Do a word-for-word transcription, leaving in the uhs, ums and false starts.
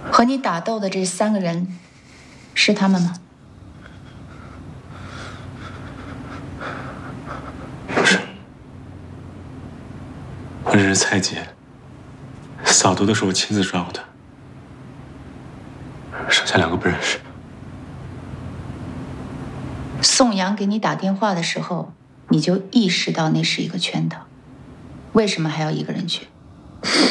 和你打斗的这三个人，是他们吗？ 不是，我认识蔡姐，扫毒的时候亲自抓过她，剩下两个不认识。 宋阳给你打电话的时候，你就意识到那是一个圈套，为什么还要一个人去？